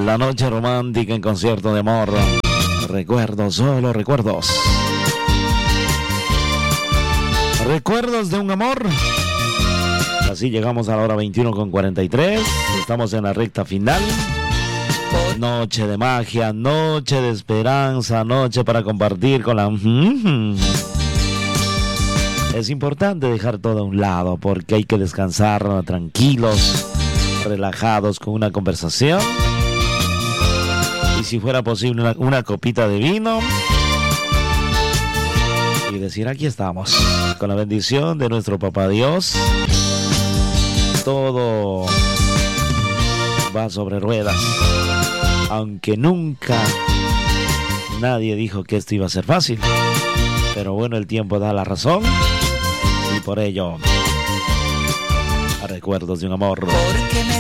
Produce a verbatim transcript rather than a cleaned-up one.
La noche romántica en concierto de amor. Recuerdos, solo recuerdos. Recuerdos de un amor. Así llegamos a la hora veintiuno con cuarenta y tres. Estamos en la recta final. Noche de magia, noche de esperanza, noche para compartir con la... Es importante dejar todo a un lado porque hay que descansar tranquilos, relajados con una conversación. Y si fuera posible una, una copita de vino. Y decir, aquí estamos, con la bendición de nuestro Papá Dios. Todo va sobre ruedas. Aunque nunca nadie dijo que esto iba a ser fácil. Pero bueno, el tiempo da la razón. Y por ello, a recuerdos de un amor.